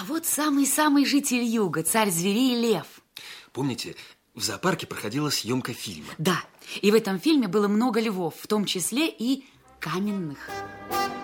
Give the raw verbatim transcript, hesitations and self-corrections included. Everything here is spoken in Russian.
вот самый-самый житель юга, царь зверей лев. Помните, в зоопарке проходила съемка фильма? Да, и в этом фильме было много львов, в том числе и каменных.